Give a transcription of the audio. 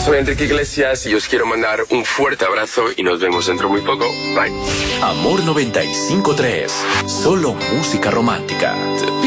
soy Enrique Iglesias y os quiero mandar un fuerte abrazo y nos vemos dentro muy poco. Bye. Amor 95.3. Solo música romántica.